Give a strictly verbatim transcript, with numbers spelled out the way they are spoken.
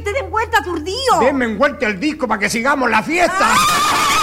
te den vuelta, aturdido. Denme vuelta el disco para que sigamos la fiesta. ¡Ah!